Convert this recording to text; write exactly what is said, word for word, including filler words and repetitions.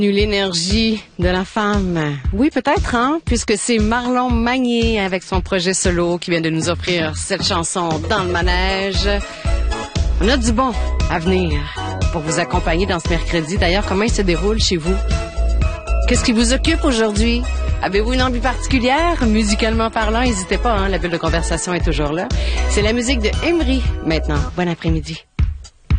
L'énergie de la femme. Oui, peut-être, hein, puisque c'est Marlon Magnier avec son projet solo qui vient de nous offrir cette chanson dans le manège. On a du bon à venir pour vous accompagner dans ce mercredi. D'ailleurs, comment il se déroule chez vous? Qu'est-ce qui vous occupe aujourd'hui? Avez-vous une envie particulière, musicalement parlant? N'hésitez pas, hein, la bulle de conversation est toujours là. C'est la musique de Emery maintenant. Bon après-midi.